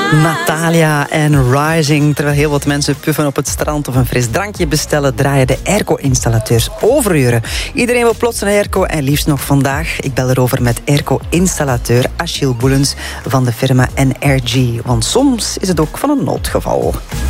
Natalia en Rising. Terwijl heel wat mensen puffen op het strand of een fris drankje bestellen, draaien de airco-installateurs overuren. Iedereen wil plots een airco en liefst nog vandaag. Ik bel erover met airco-installateur Achille Boelens van de firma NRG. Want soms is het ook van een noodgeval.